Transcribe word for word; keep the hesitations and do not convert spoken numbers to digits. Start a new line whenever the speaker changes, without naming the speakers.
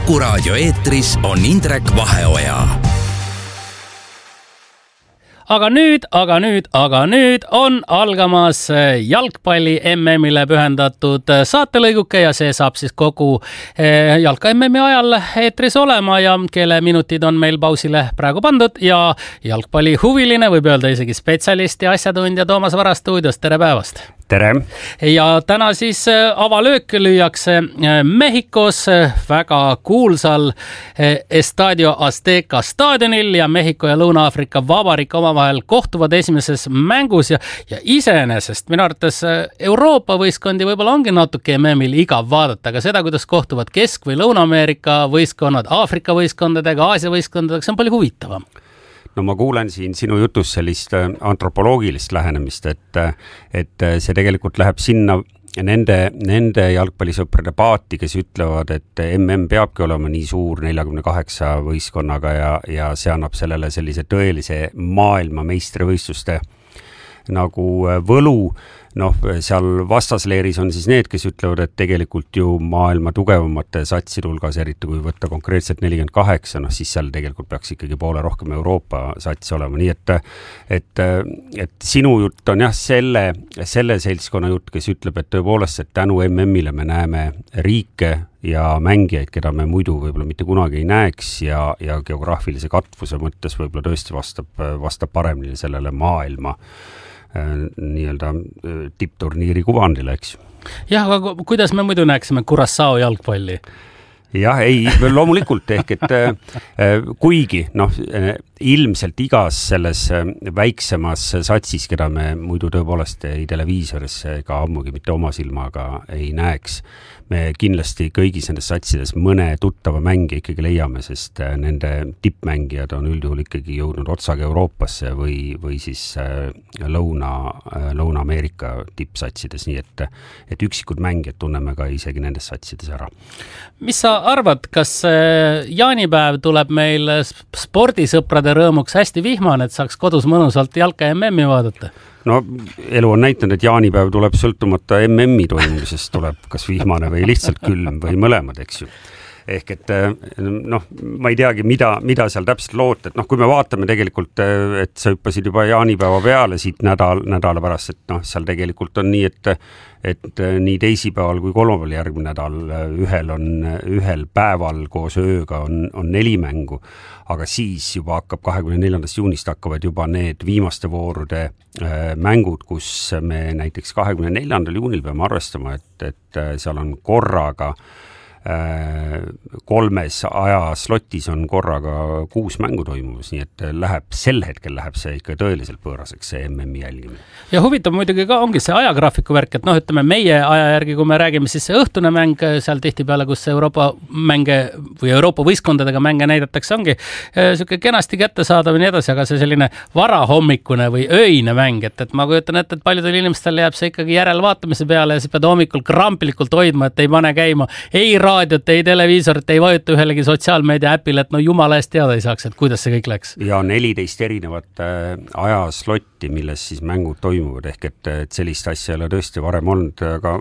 Kuku raadio eetris on Indrek Vaheoja.
Aga nüüd, aga nüüd, aga nüüd on algamas jalgpalli M M-ile pühendatud saatelõiguke ja see saab siis kogu jalka M M-i ajal eetris olema ja kelle minutid on meil pausile praegu pandud ja jalgpalli huviline, võib öelda isegi spetsialist ja asjatundja Toomas Vara stuudios. Tere päevast!
Tere!
Ja täna siis avalöök lüüakse Mehhikos väga kuulsal Estadio Azteca staadionil ja Mehhiko ja Lõuna-Aafrika Vabariik omavahel kohtuvad esimeses mängus ja, ja iseenesest minu arvates Euroopa võistkondi võib-olla ongi natuke M M-il igav vaadata, aga seda, kuidas kohtuvad Kesk- või Lõuna-Ameerika võistkonnad Aafrika võistkondadega, Aasia võistkondadega, see on palju huvitavam.
No ma kuulen siin sinu jutus sellist antropoloogilist lähenemist, et, et see tegelikult läheb sinna nende, nende jalgpallisõprade paati, kes ütlevad, et M M peabki olema nii suur neljakümne kaheksa võistkonnaga ja, ja see annab sellele sellise tõelise maailma meistrivõistluste nagu võlu. Noh, seal vastasleeris on siis need, kes ütlevad, et tegelikult ju maailma tugevamate satside hulgas, eriti kui võtta konkreetselt nelikümmend kaheksa, noh siis seal tegelikult peaks ikkagi poole rohkem Euroopa sats olema. Nii et, et, et sinu jutt on jah selle, selle seltskonna jutt, kes ütleb, et tõepoolest, et tänu M M-ile me näeme riike ja mängijaid, keda me muidu võib-olla mitte kunagi ei näeks ja, ja geograafilise katvuse mõttes võib-olla tõesti vastab, vastab paremini sellele maailma nii-öelda tippturniiri kuvandile, eks.
Jah, aga kuidas me muidu näeksime Curaçao jalgpalli?
Jah, ei, loomulikult ehk, et kuigi noh, ilmselt igas selles väiksemas satsis, keda me muidu tõepoolest ei televiisoris ega ammugi mitte oma silmaga ei näeks, me kindlasti kõigis nendes satsides mõne tuttava mängi ikkagi leiame, sest nende tippmängijad on üldjuhul ikkagi jõudnud otsaga Euroopasse või, või siis Lõuna, Lõuna-Ameerika tippsatsides, nii et, et üksikud mängijad tunneme ka isegi nendes satsides ära.
Mis sa arvad, kas jaanipäev tuleb meil spordisõprade rõõmuks hästi vihmane, et saaks kodus mõnusalt jalka M M-i vaadata?
No elu on näitanud, et jaanipäev tuleb sõltumata M M-i toimumisest, tuleb kas vihmane või lihtsalt külm või mõlemad, eks ju. Ehk et noh, ma ei teagi, mida, mida seal täpselt loota, et noh, kui me vaatame tegelikult, et sa hüppasid juba jaanipäeva peale siit nädal, nädala pärast, et noh, seal tegelikult on nii, et et nii teisipäeval kui kolmapäeval järgmine nädal ühel on ühel päeval koos ööga on, on neli mängu, aga siis juba hakkab kahekümne neljandast juunist hakkavad juba need viimaste voorude mängud, kus me näiteks kahekümne neljandal juunil peame arvestama, et, et seal on korraga kolmes ajaslotis on korraga kuus mängu toimumas, nii et läheb, sel hetkel läheb see ikka tõeliselt pööraseks, see M M-i jälgimine. Ja
huvitav muidugi ka ongi see ajagraafiku värk, et noh, ütleme meie aja järgi, kui me räägime siis see õhtune mäng seal tihtipeale, kus Euroopa mänge või Euroopa võistkondadega mänge näidatakse, ongi selline kenasti kättesaadav ja nii edasi, aga see selline varahommikune või öine mäng, et, et ma kujutan ette, et paljudel inimestel jääb see ikkagi järelvaatamise peale ja siis pead hommikul krampilikult hoidma, et ei pane käima, ei raadiot, ei televiisorit, ei vajuta ühelegi sotsiaalmeedia äpile, et no jumala eest teada ei saaks, et kuidas see kõik läks.
Ja neliteist erinevat ajaslotti, milles siis mängud toimuvad, ehk et, et sellist asja ei ole tõesti varem olnud, aga